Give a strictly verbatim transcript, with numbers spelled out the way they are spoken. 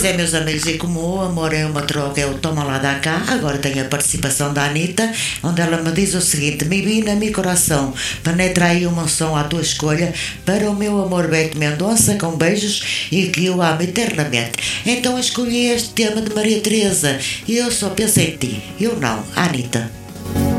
Pois é, meus amigos, e como o amor é uma droga, é o toma lá da cá, agora tenho a participação da Anitta, onde ela me diz o seguinte: mi vina, mi coração, penetra aí uma som à tua escolha, para o meu amor Beto Mendonça, com beijos e que eu amo eternamente. Então escolhi este tema de Maria Teresa e eu só penso em ti. Eu não, Anitta.